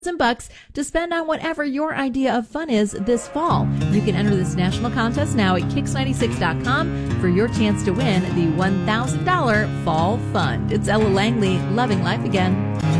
bucks to spend on whatever your idea of fun is this fall. You can enter this national contest now at Kicks96.com for your chance to win the $1,000 Fall Fund. It's Ella Langley, loving life again.